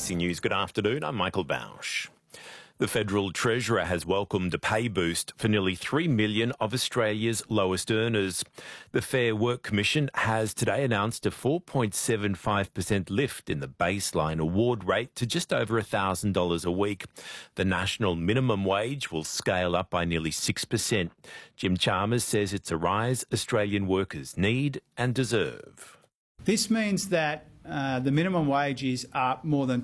ABC News, good afternoon. I'm Michael Bausch. The Federal Treasurer has welcomed a pay boost for nearly 3 million of Australia's lowest earners. The Fair Work Commission has today announced a 4.75% lift in the baseline award rate to just over $1,000 a week. The national minimum wage will scale up by nearly 6%. Jim Chalmers says it's a rise Australian workers need and deserve. This means that the minimum wage is up more than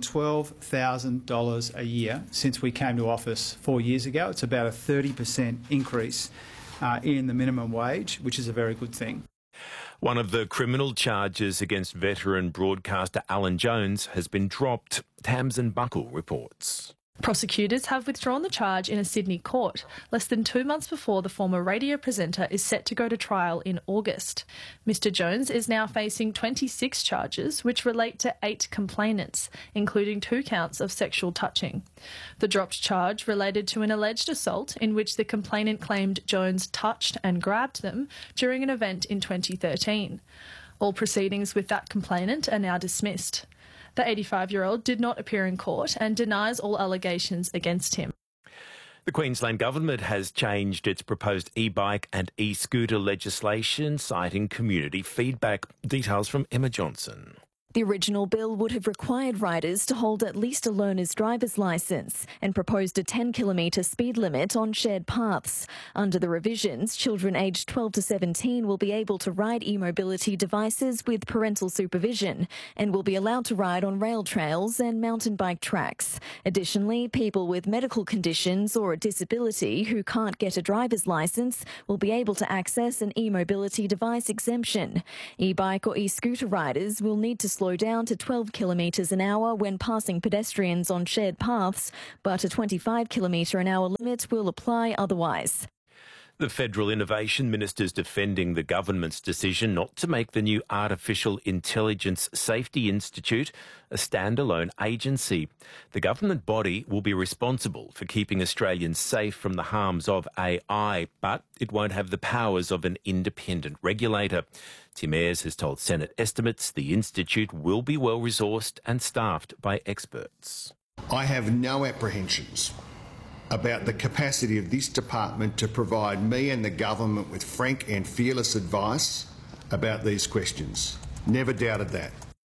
$12,000 a year since we came to office 4 years ago. It's about a 30% increase in the minimum wage, which is a very good thing. One of the criminal charges against veteran broadcaster Alan Jones has been dropped. Tamsin Buckle reports. Prosecutors have withdrawn the charge in a Sydney court, less than 2 months before the former radio presenter is set to go to trial in August. Mr Jones is now facing 26 charges, which relate to 8 complainants, including 2 counts of sexual touching. The dropped charge related to an alleged assault in which the complainant claimed Jones touched and grabbed them during an event in 2013. All proceedings with that complainant are now dismissed. The 85-year-old did not appear in court and denies all allegations against him. The Queensland Government has changed its proposed e-bike and e-scooter legislation, citing community feedback. Details from Emma Johnson. The original bill would have required riders to hold at least a learner's driver's licence and proposed a 10-kilometre speed limit on shared paths. Under the revisions, children aged 12 to 17 will be able to ride e-mobility devices with parental supervision and will be allowed to ride on rail trails and mountain bike tracks. Additionally, people with medical conditions or a disability who can't get a driver's licence will be able to access an e-mobility device exemption. E-bike or e-scooter riders will need to slow down to 12 kilometres an hour when passing pedestrians on shared paths, but a 25 kilometre an hour limit will apply otherwise. The Federal Innovation Minister's defending the government's decision not to make the new Artificial Intelligence Safety Institute a standalone agency. The government body will be responsible for keeping Australians safe from the harms of AI, but it won't have the powers of an independent regulator. Tim Ayres has told Senate estimates the institute will be well resourced and staffed by experts. I have no apprehensions about the capacity of this department to provide me and the government with frank and fearless advice about these questions. Never doubted that.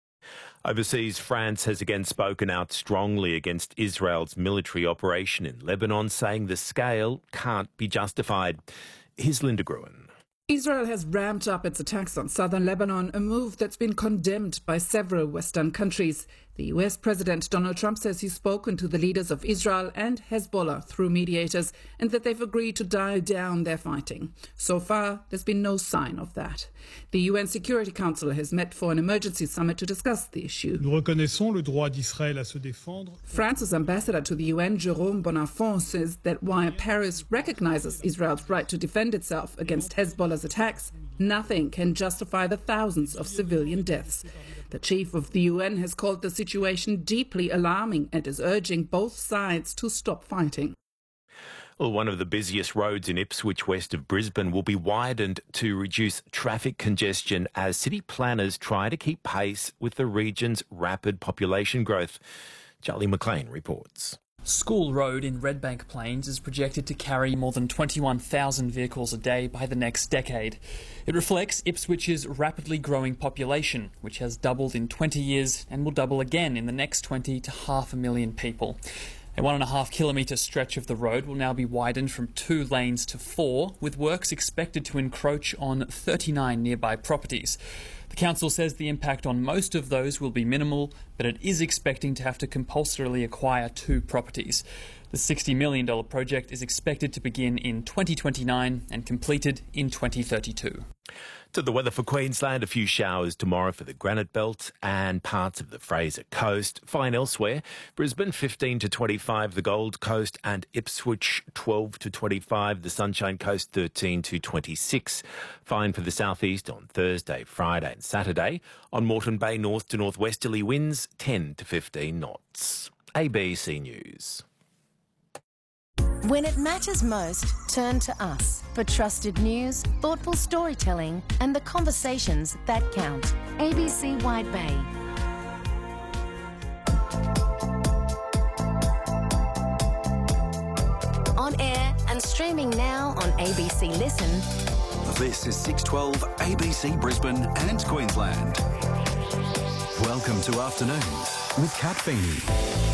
Overseas, France has again spoken out strongly against Israel's military operation in Lebanon, saying the scale can't be justified. Here's Linda Gruen. Israel has ramped up its attacks on southern Lebanon, a move that's been condemned by several Western countries. The US President Donald Trump says he's spoken to the leaders of Israel and Hezbollah through mediators and that they've agreed to dial down their fighting. So far, there's been no sign of that. The UN Security Council has met for an emergency summit to discuss the issue. Nous reconnaissons le droit d'Israël à se défendre. France's ambassador to the UN, Jérôme Bonafont, says that while Paris recognizes Israel's right to defend itself against Hezbollah's attacks, nothing can justify the thousands of civilian deaths. The chief of the UN has called the situation deeply alarming and is urging both sides to stop fighting. Well, one of the busiest roads in Ipswich, west of Brisbane, will be widened to reduce traffic congestion as city planners try to keep pace with the region's rapid population growth. Charlie McLean reports. School Road in Redbank Plains is projected to carry more than 21,000 vehicles a day by the next decade. It reflects Ipswich's rapidly growing population, which has doubled in 20 years and will double again in the next 20 to 500,000 people. A 1.5 kilometre stretch of the road will now be widened from 2 lanes to 4, with works expected to encroach on 39 nearby properties. The council says the impact on most of those will be minimal, but it is expecting to have to compulsorily acquire 2 properties. The $60 million project is expected to begin in 2029 and completed in 2032. To the weather for Queensland, a few showers tomorrow for the Granite Belt and parts of the Fraser Coast. Fine elsewhere. Brisbane 15 to 25, the Gold Coast and Ipswich 12 to 25, the Sunshine Coast 13 to 26. Fine for the southeast on Thursday, Friday and Saturday. On Moreton Bay, north to northwesterly winds 10 to 15 knots. ABC News. When it matters most, turn to us for trusted news, thoughtful storytelling, and the conversations that count. ABC Wide Bay. Streaming now on ABC Listen. This is 612 ABC Brisbane and Queensland. Welcome to Afternoons with Kat Feeney.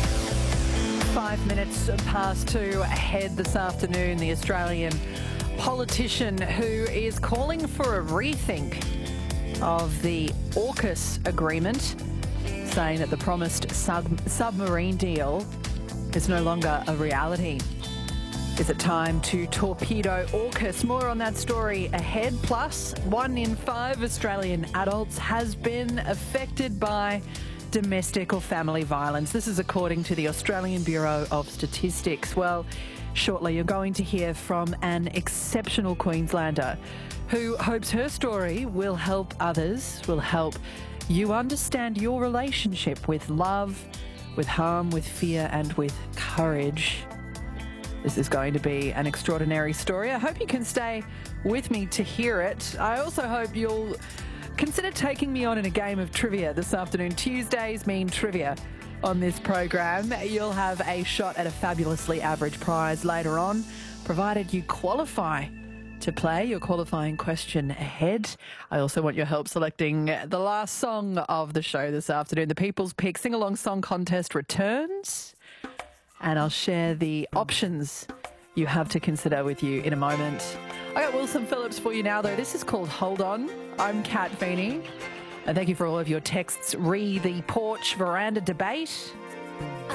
5 minutes past 2 ahead this afternoon. The Australian politician who is calling for a rethink of the AUKUS agreement, saying that the promised submarine deal is no longer a reality. Is it time to torpedo AUKUS? More on that story ahead. Plus, 1 in 5 Australian adults has been affected by domestic or family violence. This is according to the Australian Bureau of Statistics. Well, shortly you're going to hear from an exceptional Queenslander who hopes her story will help others, will help you understand your relationship with love, with harm, with fear and with courage. This is going to be an extraordinary story. I hope you can stay with me to hear it. I also hope you'll consider taking me on in a game of trivia this afternoon. Tuesdays mean trivia on this program. You'll have a shot at a fabulously average prize later on, provided you qualify to play your qualifying question ahead. I also want your help selecting the last song of the show this afternoon. The People's Pick Sing-Along Song Contest returns, and I'll share the options you have to consider with you in a moment. I got Wilson Phillips for you now, though. This is called Hold On. I'm Kat Feeney, and thank you for all of your texts. Re the porch veranda debate.